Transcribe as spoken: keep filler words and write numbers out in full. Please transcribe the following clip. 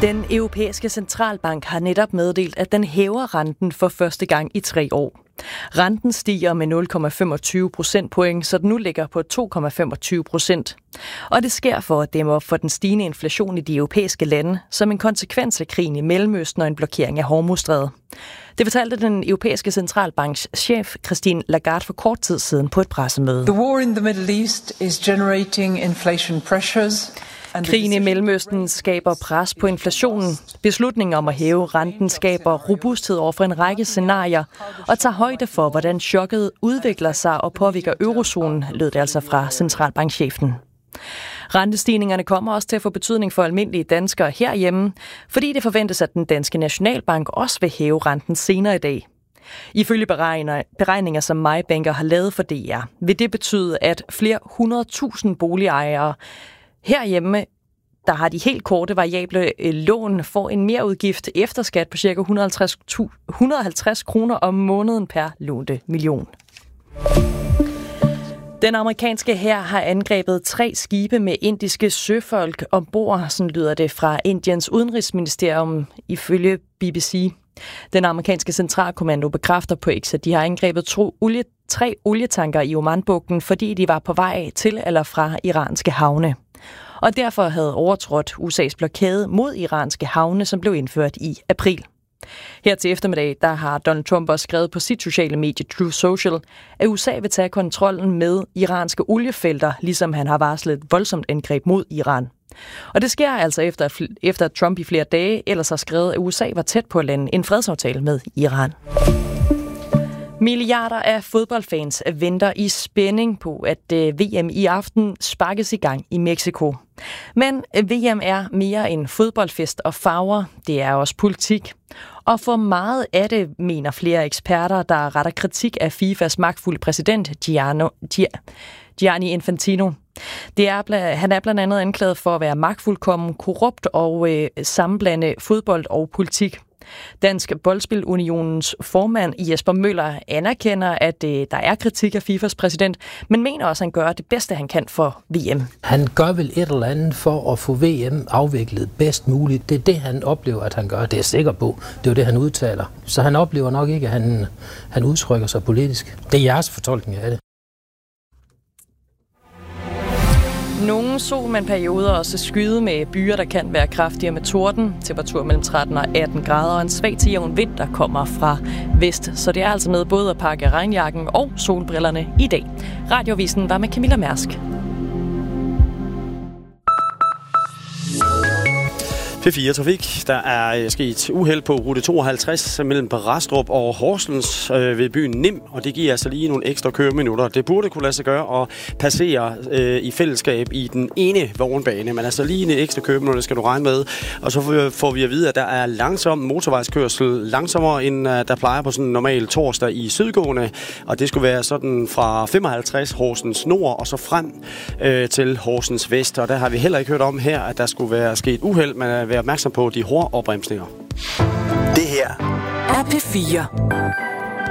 Den europæiske centralbank har netop meddelt, at den hæver renten for første gang i tre år. Renten stiger med nul komma femogtyve procentpoint, så den nu ligger på to komma femogtyve procent. Og det sker for at dæmme op for den stigende inflation i de europæiske lande, som en konsekvens af krigen i Mellemøsten og en blokering af Hormuzstrædet. Det fortalte den europæiske centralbanks chef Christine Lagarde for kort tid siden på et pressemøde. The war in the Middle East is generating inflation pressures. Krigen i Mellemøsten skaber pres på inflationen. Beslutningen om at hæve renten skaber robusthed over for en række scenarier og tager højde for, hvordan chokket udvikler sig og påvirker eurozonen, lød det altså fra centralbankchefen. Rentestigningerne kommer også til at få betydning for almindelige danskere herhjemme, fordi det forventes, at den danske nationalbank også vil hæve renten senere i dag. Ifølge beregninger, som MyBanker har lavet for D R, vil det betyde, at flere hundredtusind boligejere herhjemme, der har de helt korte variable lån, får en merudgift efter skat på ca. et hundrede og halvtreds kroner om måneden per lånte million. Den amerikanske hær har angrebet tre skibe med indiske søfolk ombord, sådan lyder det fra Indiens udenrigsministerium ifølge B B C. Den amerikanske centralkommando bekræfter på X, at de har angrebet to olie, tre olietanker i Omanbugten, fordi de var på vej til eller fra iranske havne. Og derfor havde overtrådt U S A's blokade mod iranske havne, som blev indført i april. Her til eftermiddag, der har Donald Trump også skrevet på sit sociale medie Truth Social, at U S A vil tage kontrollen med iranske oliefelter, ligesom han har varslet et voldsomt angreb mod Iran. Og det sker altså efter, efter at Trump i flere dage ellers har skrevet, at U S A var tæt på at lande en fredsaftale med Iran. Milliarder af fodboldfans venter i spænding på, at V M i aften sparkes i gang i Mexico. Men V M er mere end fodboldfest og farver. Det er også politik. Og for meget af det, mener flere eksperter, der retter kritik af FIFAs magtfulde præsident Gianno, Gianni Infantino. Det er, han er blandt andet anklaget for at være magtfuldkommen, korrupt og øh, sammenblande fodbold og politik. Dansk Boldspilunionens formand Jesper Møller anerkender, at øh, der er kritik af FIFAs præsident, men mener også, at han gør det bedste, han kan for V M. Han gør vel et eller andet for at få V M afviklet bedst muligt. Det er det, han oplever, at han gør. Det er jeg sikker på. Det er jo det, han udtaler. Så han oplever nok ikke, at han, han udtrykker sig politisk. Det er jeres fortolkning af det. Nogle sol, men perioder også skyde med byer, der kan være kraftigere med torden. Temperatur mellem tretten og atten grader og en svag til jævn vind, der kommer fra vest. Så det er altså med både at pakke regnjakken og solbrillerne i dag. Radiovisen var med Camilla Mærsk. P fire Trafik. Der er sket uheld på rute tooghalvtreds mellem Brastrup og Horsens øh, ved byen Nim, og det giver altså lige nogle ekstra køreminutter. Det burde kunne lade sig gøre at passere øh, i fællesskab i den ene vognbane, men altså lige en ekstra køreminutter skal du regne med. Og så får vi at vide, at der er langsom motorvejskørsel, langsommere end uh, der plejer på sådan en normal torsdag i sydgående, og det skulle være sådan fra femoghalvtreds Horsens Nord og så frem øh, til Horsens Vest, og der har vi heller ikke hørt om her, at der skulle være sket uheld, men være opmærksom på de hårde opbremsninger. Det her er P fire.